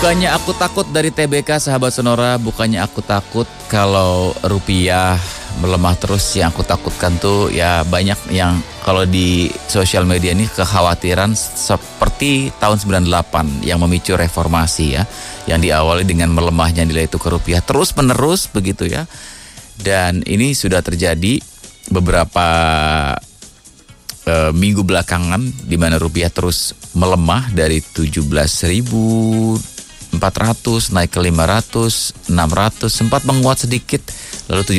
Bukannya aku takut dari TBK sahabat Sonora, bukannya aku takut kalau rupiah melemah terus. Yang aku takutkan tuh ya banyak yang kalau di sosial media ini kekhawatiran seperti tahun 98 yang memicu reformasi ya, yang diawali dengan melemahnya nilai tukar rupiah terus menerus begitu ya. Dan ini sudah terjadi beberapa minggu belakangan di mana rupiah terus melemah dari 17.400 naik ke 500, 600, sempat menguat sedikit lalu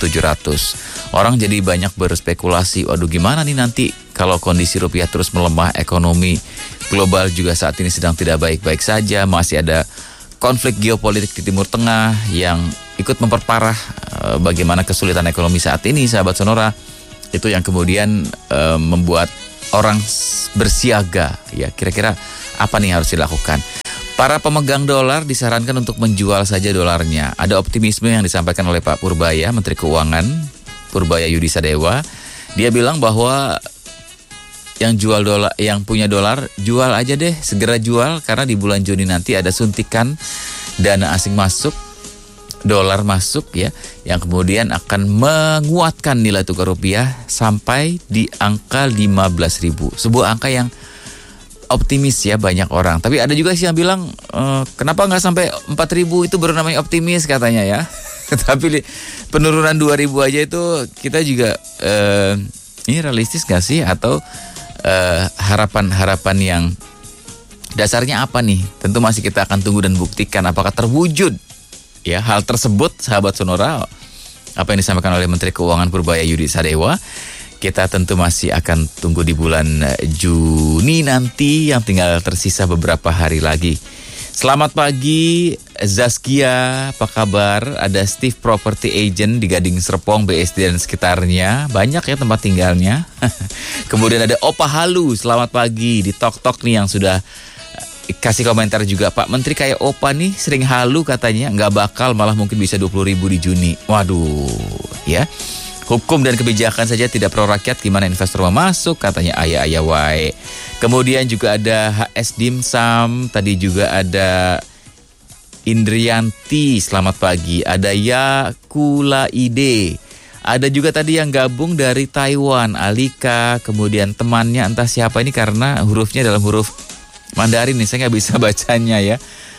17.700. Orang jadi banyak berspekulasi, waduh gimana nih nanti kalau kondisi rupiah terus melemah, ekonomi global juga saat ini sedang tidak baik-baik saja, masih ada konflik geopolitik di Timur Tengah yang ikut memperparah bagaimana kesulitan ekonomi saat ini sahabat Sonora. Itu yang kemudian membuat orang bersiaga ya, kira-kira apa nih harus dilakukan. Para pemegang dolar disarankan untuk menjual saja dolarnya. Ada optimisme yang disampaikan oleh Pak Purbaya, Menteri Keuangan Purbaya Yudi Sadewa. Dia bilang bahwa yang jual dolar, yang punya dolar jual aja deh, segera jual karena di bulan Juni nanti ada suntikan dana asing masuk, dolar masuk ya, yang kemudian akan menguatkan nilai tukar rupiah sampai di angka 15.000. Sebuah angka yang optimis ya banyak orang. Tapi ada juga sih yang bilang kenapa nggak sampai 4.000, itu baru namanya optimis katanya ya. Tapi penurunan 2.000 aja itu kita juga ini realistis nggak sih, atau harapan-harapan yang dasarnya apa nih? Tentu masih kita akan tunggu dan buktikan apakah terwujud ya hal tersebut sahabat Sonora. Apa yang disampaikan oleh Menteri Keuangan Purbaya Yudi Sadewa, kita tentu masih akan tunggu di bulan Juni nanti yang tinggal tersisa beberapa hari lagi. Selamat pagi Zaskia, apa kabar? Ada Steve Property Agent di Gading Serpong, BSD dan sekitarnya. Banyak ya tempat tinggalnya. Kemudian ada Opa Halu, selamat pagi. Di Tok-Tok nih yang sudah kasih komentar juga, Pak Menteri kayak Opa nih sering halu katanya, nggak bakal malah mungkin bisa 20.000 di Juni. Waduh ya. Hukum dan kebijakan saja tidak pro rakyat, gimana investor mau masuk, katanya ayah wae. Kemudian juga ada HS Dimsum, tadi juga ada Indrianti, selamat pagi. Ada Yakula Ide. Ada juga tadi yang gabung dari Taiwan, Alika, kemudian temannya entah siapa ini karena hurufnya dalam huruf Mandarin nih, saya nggak bisa bacanya ya.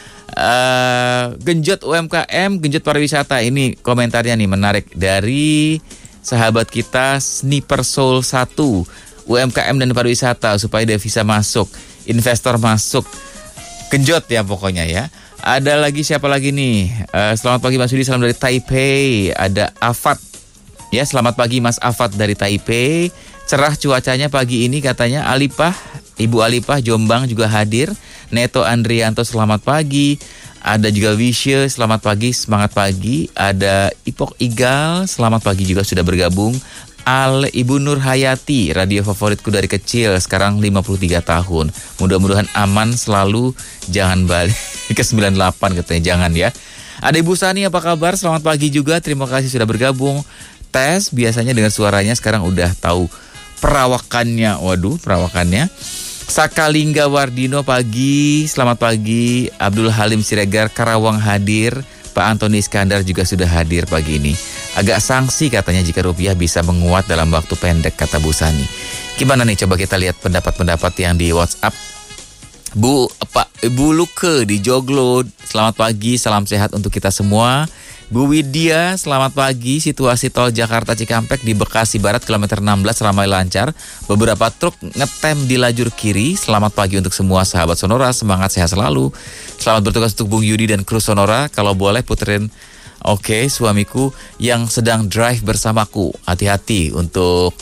Genjot UMKM, genjot pariwisata, ini komentarnya nih menarik dari sahabat kita Sniper Soul 1, UMKM dan pariwisata supaya devisa masuk, investor masuk, genjot ya pokoknya ya. Ada lagi siapa lagi nih? Selamat pagi Mas Yudi, salam dari Taipei. Ada Afat ya, selamat pagi Mas Afat dari Taipei. Cerah cuacanya pagi ini katanya. Alipah, Ibu Alipah Jombang juga hadir. Neto Andrianto selamat pagi. Ada juga Wisya, selamat pagi, semangat pagi. Ada Ipok Igal, selamat pagi juga sudah bergabung. Ibu Nur Hayati, radio favoritku dari kecil, sekarang 53 tahun. Mudah-mudahan aman selalu, jangan balik ke 98 katanya, jangan ya. Ada Ibu Sani, apa kabar? Selamat pagi juga, terima kasih sudah bergabung. Tes, biasanya dengan suaranya sekarang udah tahu perawakannya. Waduh, perawakannya. Sakalingga Wardino pagi, selamat pagi. Abdul Halim Siregar Karawang hadir. Pak Antoni Iskandar juga sudah hadir pagi ini. Agak sanksi katanya jika rupiah bisa menguat dalam waktu pendek, kata Bu Sani. Gimana nih, coba kita lihat pendapat-pendapat yang di WhatsApp. Bu Luke di Joglo, selamat pagi, salam sehat untuk kita semua. Bu Widya, selamat pagi. Situasi tol Jakarta Cikampek di Bekasi Barat kilometer 16 ramai lancar. Beberapa truk ngetem di lajur kiri. Selamat pagi untuk semua sahabat Sonora, semangat sehat selalu. Selamat bertugas untuk Bung Yudi dan kru Sonora. Kalau boleh puterin Oke, suamiku yang sedang drive bersamaku. Hati-hati untuk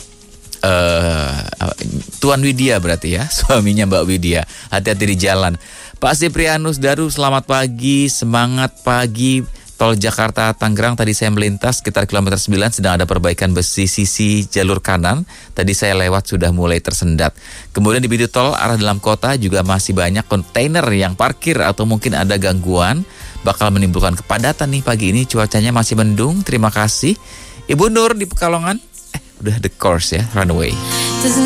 Tuan Widya berarti ya, suaminya Mbak Widya. Hati-hati di jalan. Pak Siprianus Daru, selamat pagi. Semangat pagi. Tol Jakarta Tangerang tadi saya melintas sekitar kilometer 9 sedang ada perbaikan besi sisi jalur kanan. Tadi saya lewat sudah mulai tersendat. Kemudian di pintu tol arah dalam kota juga masih banyak kontainer yang parkir atau mungkin ada gangguan. Bakal menimbulkan kepadatan nih pagi ini. Cuacanya masih mendung. Terima kasih. Ibu Nur di Pekalongan. Udah the course ya, runway.